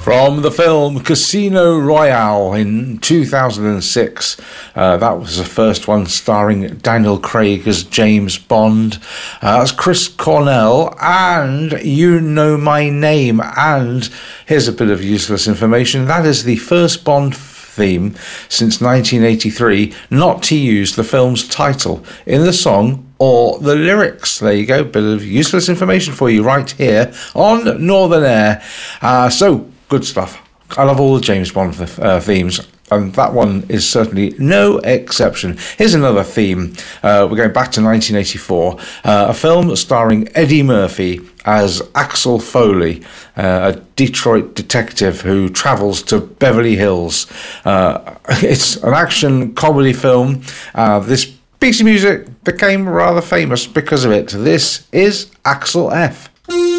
From the film Casino Royale in 2006. That was the first one starring Daniel Craig as James Bond. That's Chris Cornell and You Know My Name. And here's a bit of useless information. That is the first Bond theme since 1983 not to use the film's title in the song or the lyrics. There you go, bit of useless information for you right here on Northern Air. So good stuff. I love all the James Bond themes, and that one is certainly no exception. Here's another theme. We're going back to 1984, a film starring Eddie Murphy as Axel Foley, a Detroit detective who travels to Beverly Hills. It's an action comedy film. This piece of music became rather famous because of it. This is Axel F.